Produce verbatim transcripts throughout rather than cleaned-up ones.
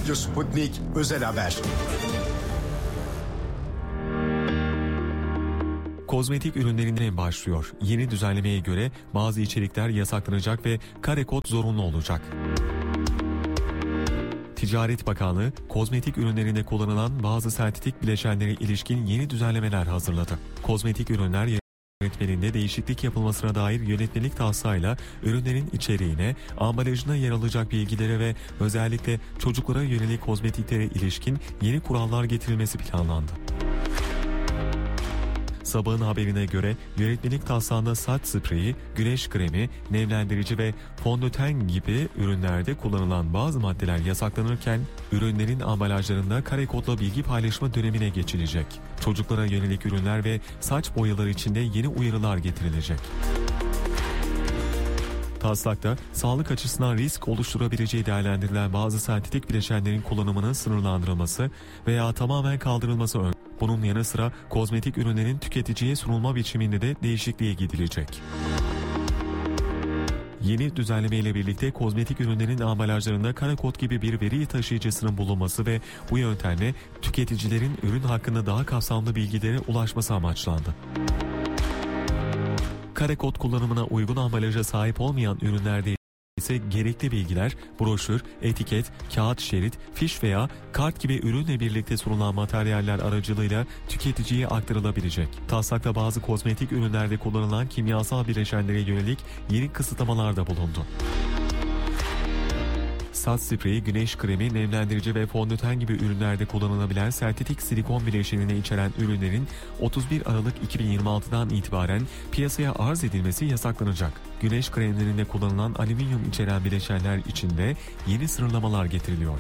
Radyo Sputnik Özel Haber. Kozmetik ürünlerinden başlıyor. Yeni düzenlemeye göre bazı içerikler yasaklanacak ve kare kod zorunlu olacak. Ticaret Bakanlığı, kozmetik ürünlerinde kullanılan bazı sentetik bileşenlere ilişkin yeni düzenlemeler hazırladı. Kozmetik ürünler yönetmeliğinde değişiklik yapılmasına dair yönetmelik taslağıyla ürünlerin içeriğine, ambalajına yer alacak bilgilere ve özellikle çocuklara yönelik kozmetiklere ilişkin yeni kurallar getirilmesi planlandı. Sabahın haberine göre yönetmelik taslağında saç spreyi, güneş kremi, nemlendirici ve fondöten gibi ürünlerde kullanılan bazı maddeler yasaklanırken ürünlerin ambalajlarında kare kodla bilgi paylaşma dönemine geçilecek. Çocuklara yönelik ürünler ve saç boyaları için de yeni uyarılar getirilecek. Taslakta sağlık açısından risk oluşturabileceği değerlendirilen bazı sentetik bileşenlerin kullanımının sınırlandırılması veya tamamen kaldırılması ön. Bunun yanı sıra kozmetik ürünlerin tüketiciye sunulma biçiminde de değişikliğe gidilecek. Yeni düzenleme ile birlikte kozmetik ürünlerin ambalajlarında kare kod gibi bir veri taşıyıcısının bulunması ve bu yöntemle tüketicilerin ürün hakkında daha kapsamlı bilgilere ulaşması amaçlandı. Kare kod kullanımına uygun ambalaja sahip olmayan ürünlerde ise gerekli bilgiler, broşür, etiket, kağıt şerit, fiş veya kart gibi ürünle birlikte sunulan materyaller aracılığıyla tüketiciye aktarılabilecek. Taslakta bazı kozmetik ürünlerde kullanılan kimyasal bileşenlere yönelik yeni kısıtlamalar da bulundu. Saç spreyi, güneş kremi, nemlendirici ve fondöten gibi ürünlerde kullanılabilen sentetik silikon bileşenini içeren ürünlerin otuz bir Aralık iki bin yirmi altıdan itibaren piyasaya arz edilmesi yasaklanacak. Güneş kremlerinde kullanılan alüminyum içeren bileşenler için de yeni sınırlamalar getiriliyor.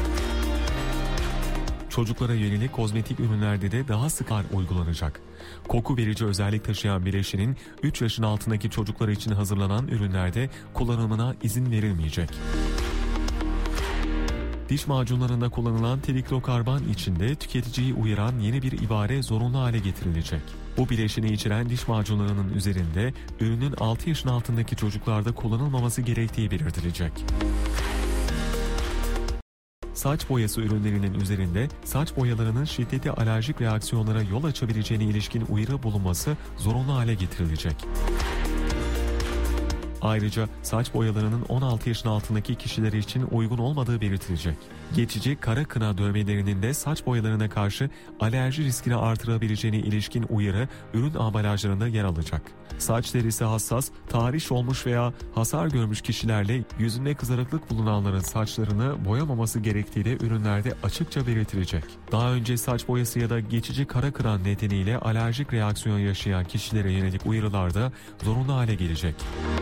Çocuklara yönelik kozmetik ürünlerde de daha sık uygulanacak. Koku verici özellik taşıyan bileşenin üç yaşın altındaki çocuklar için hazırlanan ürünlerde kullanımına izin verilmeyecek. Diş macunlarında kullanılan triklokarban içinde tüketiciyi uyaran yeni bir ibare zorunlu hale getirilecek. Bu bileşeni içeren diş macunlarının üzerinde ürünün altı yaşın altındaki çocuklarda kullanılmaması gerektiği belirtilecek. Saç boyası ürünlerinin üzerinde saç boyalarının şiddetli alerjik reaksiyonlara yol açabileceğine ilişkin uyarı bulunması zorunlu hale getirilecek. Ayrıca saç boyalarının on altı yaşın altındaki kişiler için uygun olmadığı belirtilecek. Geçici kara kına dövmelerinin de saç boyalarına karşı alerji riskini artırabileceğine ilişkin uyarı ürün ambalajlarında yer alacak. Saç derisi hassas, tahriş olmuş veya hasar görmüş kişilerle yüzünde kızarıklık bulunanların saçlarını boyamaması gerektiği de ürünlerde açıkça belirtilecek. Daha önce saç boyası ya da geçici kara kına nedeniyle alerjik reaksiyon yaşayan kişilere yönelik uyarılar da zorunlu hale gelecek.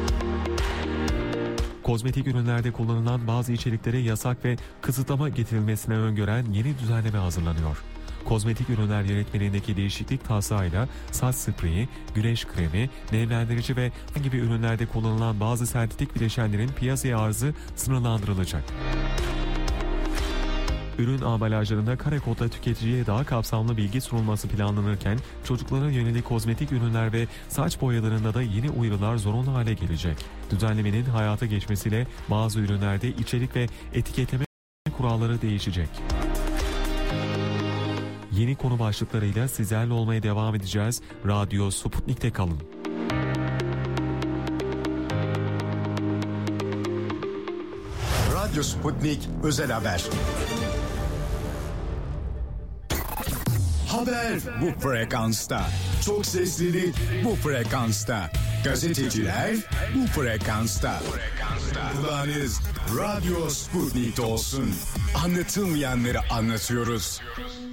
Kozmetik ürünlerde kullanılan bazı içeriklere yasak ve kısıtlama getirilmesine öngören yeni düzenleme hazırlanıyor. Kozmetik ürünler yönetmeliğindeki değişiklik taslağıyla saç spreyi, güneş kremi, nemlendirici ve gibi ürünlerde kullanılan bazı sentetik bileşenlerin piyasaya arzı sınırlandırılacak. Ürün ambalajlarında kare kodla tüketiciye daha kapsamlı bilgi sunulması planlanırken çocuklara yönelik kozmetik ürünler ve saç boyalarında da yeni uyarılar zorunlu hale gelecek. Düzenlemenin hayata geçmesiyle bazı ürünlerde içerik ve etiketleme kuralları değişecek. Yeni konu başlıklarıyla sizlerle olmaya devam edeceğiz. Radyo Sputnik'te kalın. Radyo Sputnik Özel Haber. Haber bu frekansta. Çok seslilik bu frekansta. Gazeteciler bu frekansta. Kulağınız Radyo Sputnik'te olsun. Anlatılmayanları anlatıyoruz.